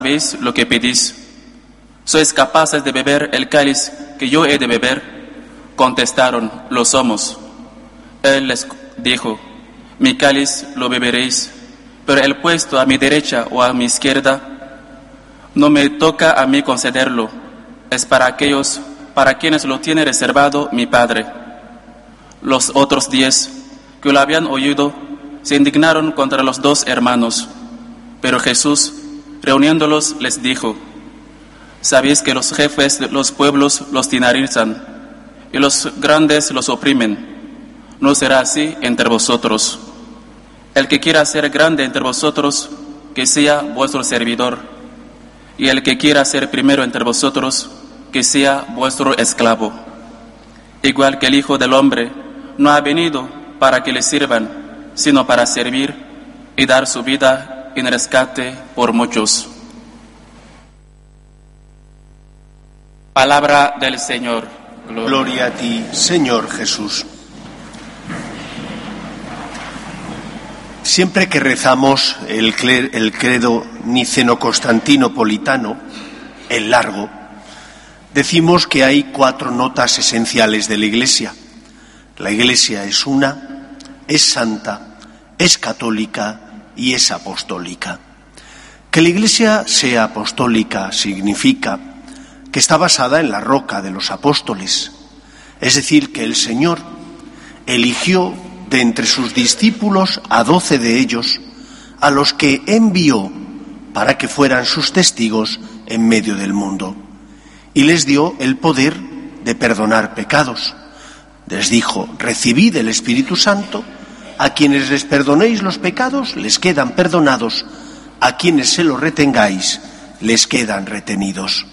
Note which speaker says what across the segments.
Speaker 1: ¿Sabéis lo que pedís? ¿Sois capaces de beber el cáliz que yo he de beber? Contestaron: lo somos. Él les dijo: mi cáliz lo beberéis, pero el puesto a mi derecha o a mi izquierda no me toca a mí concederlo, es para aquellos para quienes lo tiene reservado mi Padre. Los otros 10 que lo habían oído se indignaron contra los 2 hermanos, pero Jesús, reuniéndolos, les dijo: sabéis que los jefes de los pueblos los tiranizan y los grandes los oprimen. No será así entre vosotros. El que quiera ser grande entre vosotros, que sea vuestro servidor, y el que quiera ser primero entre vosotros, que sea vuestro esclavo. Igual que el Hijo del Hombre no ha venido para que le sirvan, sino para servir y dar su vida en rescate por muchos. Palabra del Señor.
Speaker 2: Gloria a ti, Señor Jesús. Siempre que rezamos el credo niceno-constantinopolitano, el largo, decimos que hay 4 notas esenciales de la Iglesia. La Iglesia es una, es santa, es católica y es apostólica. Que la Iglesia sea apostólica significa que está basada en la roca de los apóstoles, es decir, que el Señor eligió de entre sus discípulos a 12 de ellos, a los que envió para que fueran sus testigos en medio del mundo, y les dio el poder de perdonar pecados. Les dijo: recibid el Espíritu Santo, a quienes les perdonéis los pecados les quedan perdonados, a quienes se los retengáis les quedan retenidos.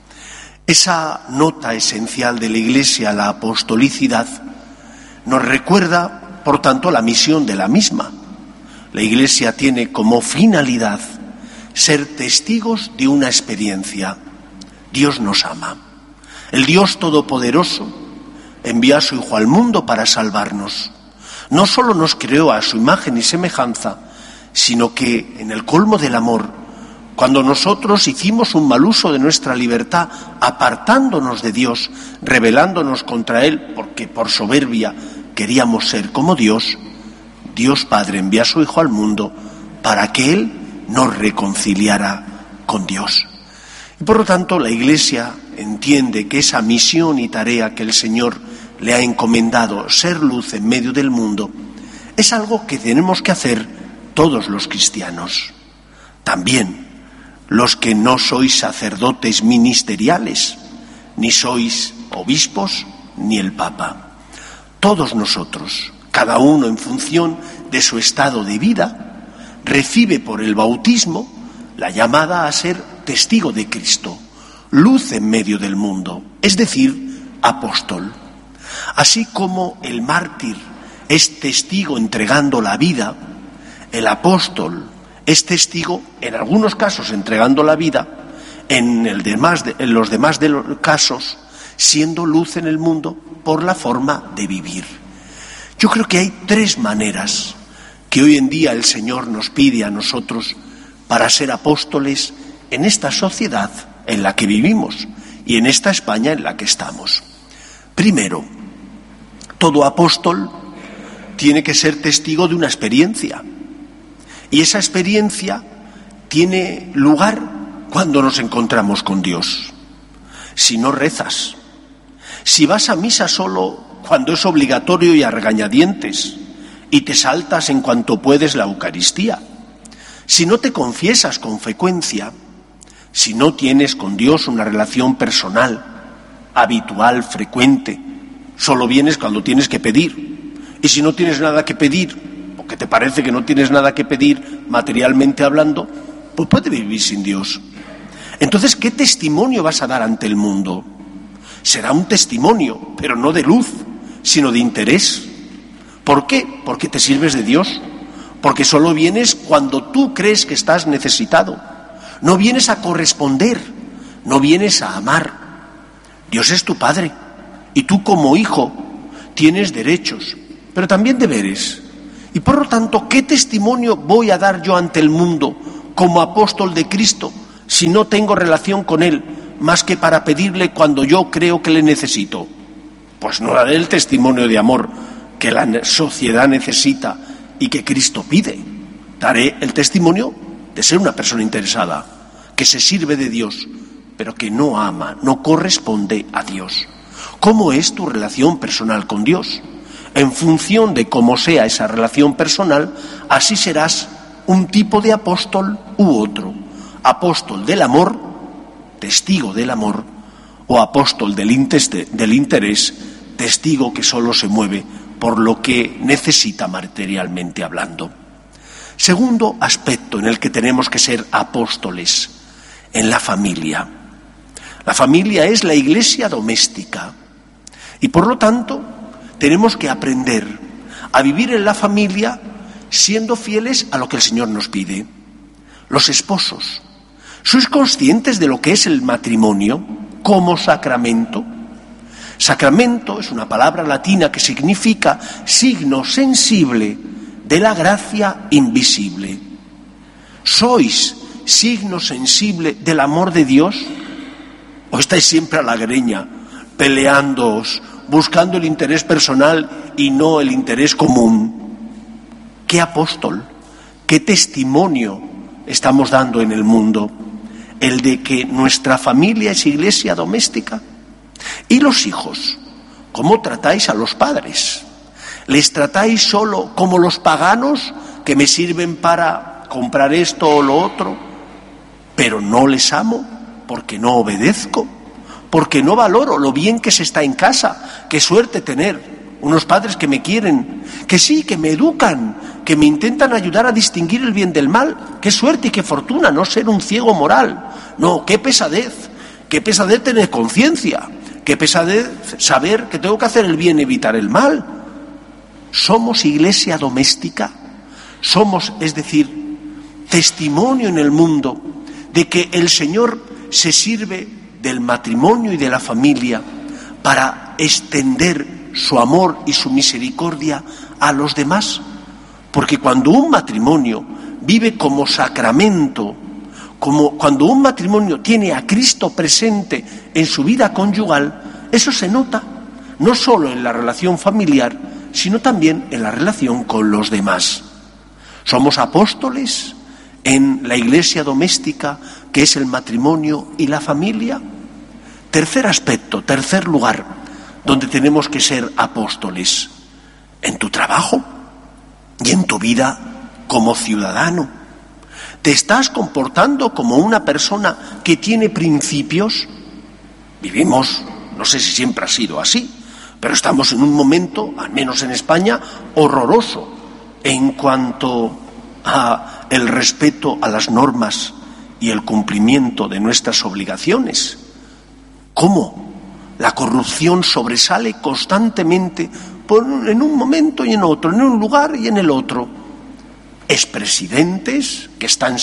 Speaker 2: Esa nota esencial de la Iglesia, la apostolicidad, nos recuerda, por tanto, la misión de la misma. La Iglesia tiene como finalidad ser testigos de una experiencia. Dios nos ama. El Dios Todopoderoso envió a su Hijo al mundo para salvarnos. No solo nos creó a su imagen y semejanza, sino que en el colmo del amor, cuando nosotros hicimos un mal uso de nuestra libertad, apartándonos de Dios, rebelándonos contra Él, porque por soberbia queríamos ser como Dios, Dios Padre envía a su Hijo al mundo para que Él nos reconciliara con Dios. Y por lo tanto la Iglesia entiende que esa misión y tarea que el Señor le ha encomendado, ser luz en medio del mundo, es algo que tenemos que hacer todos los cristianos. También los que no sois sacerdotes ministeriales, ni sois obispos, ni el Papa. Todos nosotros, cada uno en función de su estado de vida, recibe por el bautismo la llamada a ser testigo de Cristo, luz en medio del mundo, es decir, apóstol. Así como el mártir es testigo entregando la vida, el apóstol es testigo, en algunos casos entregando la vida, en los demás de los casos siendo luz en el mundo por la forma de vivir. Yo creo que hay 3 maneras que hoy en día el Señor nos pide a nosotros para ser apóstoles en esta sociedad en la que vivimos y en esta España en la que estamos. Primero, todo apóstol tiene que ser testigo de una experiencia. Y esa experiencia tiene lugar cuando nos encontramos con Dios. Si no rezas, si vas a misa solo cuando es obligatorio y a regañadientes, y te saltas en cuanto puedes la Eucaristía, si no te confiesas con frecuencia, si no tienes con Dios una relación personal, habitual, frecuente, solo vienes cuando tienes que pedir, y si no tienes nada que pedir, que te parece que no tienes nada que pedir materialmente hablando, pues puedes vivir sin Dios. Entonces, ¿qué testimonio vas a dar ante el mundo? Será un testimonio, pero no de luz, sino de interés. ¿Por qué? Porque te sirves de Dios. Porque solo vienes cuando tú crees que estás necesitado. No vienes a corresponder, no vienes a amar. Dios es tu Padre y tú como hijo tienes derechos, pero también deberes. Y por lo tanto, ¿qué testimonio voy a dar yo ante el mundo como apóstol de Cristo si no tengo relación con Él más que para pedirle cuando yo creo que le necesito? Pues no daré el testimonio de amor que la sociedad necesita y que Cristo pide. Daré el testimonio de ser una persona interesada, que se sirve de Dios, pero que no ama, no corresponde a Dios. ¿Cómo es tu relación personal con Dios? En función de cómo sea esa relación personal, así serás un tipo de apóstol u otro. Apóstol del amor, testigo del amor, o apóstol del interés, testigo que solo se mueve por lo que necesita materialmente hablando. Segundo aspecto en el que tenemos que ser apóstoles, en la familia. La familia es la iglesia doméstica y por lo tanto tenemos que aprender a vivir en la familia siendo fieles a lo que el Señor nos pide. Los esposos, ¿sois conscientes de lo que es el matrimonio como sacramento? Sacramento es una palabra latina que significa signo sensible de la gracia invisible. ¿Sois signo sensible del amor de Dios? ¿O estáis siempre a la greña, peleándoos, buscando el interés personal y no el interés común? ¿Qué apóstol, qué testimonio estamos dando en el mundo? El de que nuestra familia es iglesia doméstica. ¿Y los hijos? ¿Cómo tratáis a los padres? ¿Les tratáis solo como los paganos que me sirven para comprar esto o lo otro, pero no les amo porque no obedezco, porque no valoro lo bien que se está en casa? Qué suerte tener unos padres que me quieren, que sí, que me educan, que me intentan ayudar a distinguir el bien del mal. Qué suerte y qué fortuna no ser un ciego moral. No, qué pesadez tener conciencia, qué pesadez saber que tengo que hacer el bien y evitar el mal. Somos iglesia doméstica, somos, es decir, testimonio en el mundo de que el Señor se sirve del matrimonio y de la familia para extender su amor y su misericordia a los demás. Porque cuando un matrimonio vive como sacramento, como cuando un matrimonio tiene a Cristo presente en su vida conyugal, eso se nota no solo en la relación familiar, sino también en la relación con los demás. Somos apóstoles en la iglesia doméstica, que es el matrimonio y la familia. Tercer aspecto, tercer lugar, donde tenemos que ser apóstoles, en tu trabajo y en tu vida como ciudadano. ¿Te estás comportando como una persona que tiene principios? Vivimos, no sé si siempre ha sido así, pero estamos en un momento, al menos en España, horroroso en cuanto a el respeto a las normas y el cumplimiento de nuestras obligaciones. ¿Cómo? La corrupción sobresale constantemente en un momento y en otro, en un lugar y en el otro. Expresidentes que están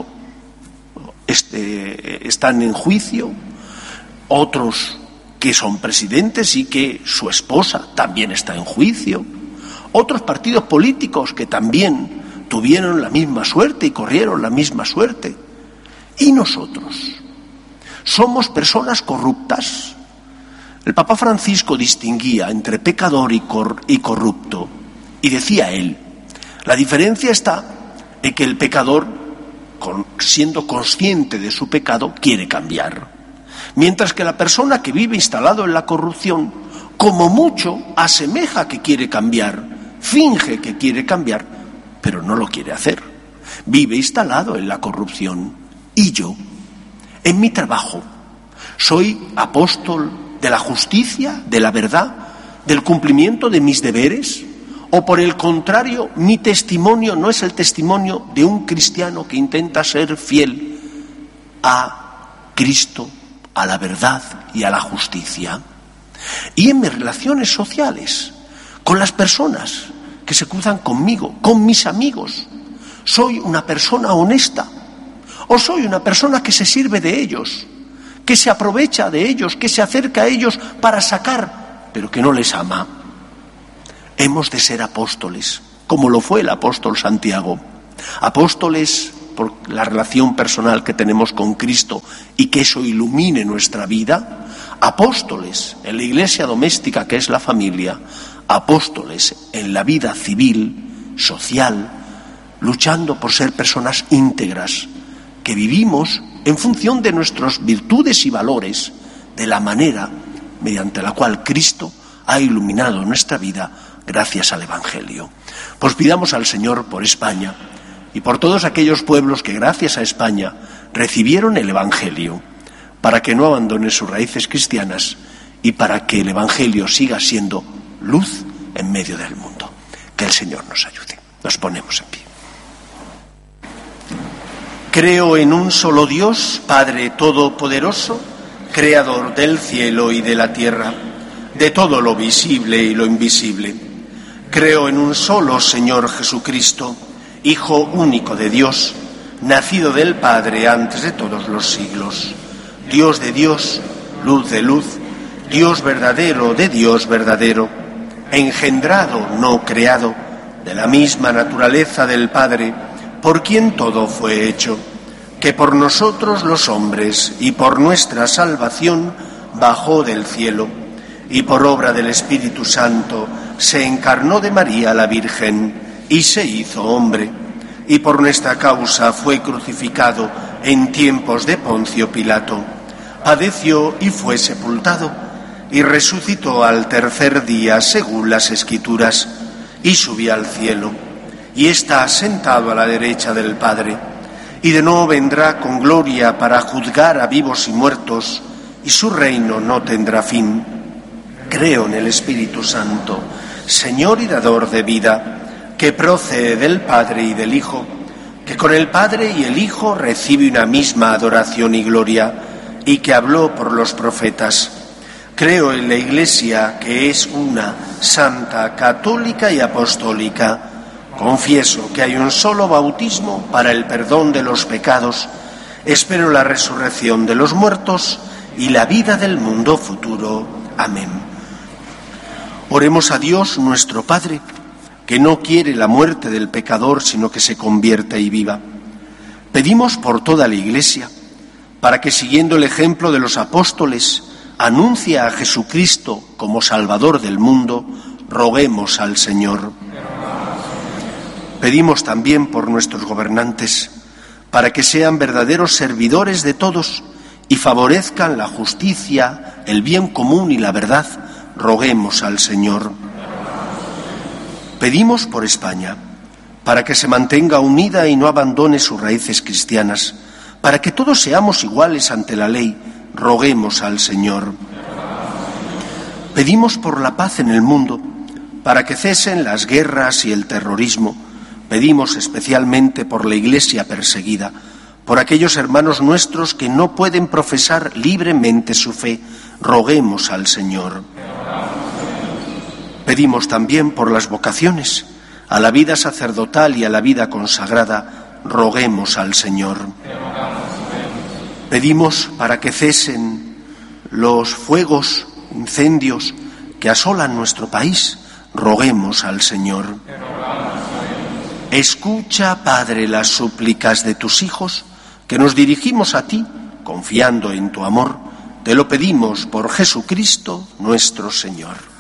Speaker 2: en juicio, otros que son presidentes y que su esposa también está en juicio, otros partidos políticos que también tuvieron la misma suerte y corrieron la misma suerte. ¿Y nosotros? ¿Somos personas corruptas? El Papa Francisco distinguía entre pecador y corrupto y decía él, la diferencia está en que el pecador, siendo consciente de su pecado, quiere cambiar. Mientras que la persona que vive instalado en la corrupción, como mucho, asemeja que quiere cambiar, finge que quiere cambiar, pero no lo quiere hacer. Vive instalado en la corrupción. Y yo, en mi trabajo, soy apóstol de la justicia, de la verdad, del cumplimiento de mis deberes. ¿O por el contrario, mi testimonio no es el testimonio de un cristiano que intenta ser fiel a Cristo, a la verdad y a la justicia? Y en mis relaciones sociales, con las personas que se cruzan conmigo, con mis amigos, ¿soy una persona honesta? ¿O soy una persona que se sirve de ellos, que se aprovecha de ellos, que se acerca a ellos para sacar, pero que no les ama? Hemos de ser apóstoles, como lo fue el apóstol Santiago, apóstoles por la relación personal que tenemos con Cristo y que eso ilumine nuestra vida, apóstoles en la iglesia doméstica que es la familia, apóstoles en la vida civil, social, luchando por ser personas íntegras, que vivimos en función de nuestras virtudes y valores, de la manera mediante la cual Cristo ha iluminado nuestra vida gracias al Evangelio. Pues pidamos al Señor por España y por todos aquellos pueblos que gracias a España recibieron el Evangelio, para que no abandonen sus raíces cristianas y para que el Evangelio siga siendo luz en medio del mundo. Que el Señor nos ayude. Nos ponemos en pie. Creo en un solo Dios, Padre Todopoderoso, Creador del cielo y de la tierra, de todo lo visible y lo invisible. Creo en un solo Señor Jesucristo, Hijo único de Dios, nacido del Padre antes de todos los siglos, Dios de Dios, luz de luz, Dios verdadero de Dios verdadero, engendrado, no creado, de la misma naturaleza del Padre, por quien todo fue hecho, que por nosotros los hombres y por nuestra salvación bajó del cielo, y por obra del Espíritu Santo se encarnó de María la Virgen y se hizo hombre, y por nuestra causa fue crucificado en tiempos de Poncio Pilato, padeció y fue sepultado, y resucitó al tercer día según las Escrituras, y subió al cielo, y está sentado a la derecha del Padre, y de nuevo vendrá con gloria para juzgar a vivos y muertos, y su reino no tendrá fin. Creo en el Espíritu Santo, Señor y dador de vida, que procede del Padre y del Hijo, que con el Padre y el Hijo recibe una misma adoración y gloria, y que habló por los profetas. Creo en la Iglesia, que es una, santa, católica y apostólica. Confieso que hay un solo bautismo para el perdón de los pecados. Espero la resurrección de los muertos y la vida del mundo futuro. Amén. Oremos a Dios nuestro Padre, que no quiere la muerte del pecador, sino que se convierta y viva. Pedimos por toda la Iglesia, para que, siguiendo el ejemplo de los apóstoles, anuncie a Jesucristo como Salvador del mundo, roguemos al Señor. Pedimos también por nuestros gobernantes, para que sean verdaderos servidores de todos y favorezcan la justicia, el bien común y la verdad, roguemos al Señor. Pedimos por España, para que se mantenga unida y no abandone sus raíces cristianas, para que todos seamos iguales ante la ley, roguemos al Señor. Pedimos por la paz en el mundo, para que cesen las guerras y el terrorismo. Pedimos especialmente por la Iglesia perseguida, por aquellos hermanos nuestros que no pueden profesar libremente su fe, roguemos al Señor. Pedimos también por las vocaciones, a la vida sacerdotal y a la vida consagrada, roguemos al Señor. Pedimos para que cesen los fuegos, incendios que asolan nuestro país, roguemos al Señor. Escucha, Padre, las súplicas de tus hijos, que nos dirigimos a ti, confiando en tu amor. Te lo pedimos por Jesucristo nuestro Señor.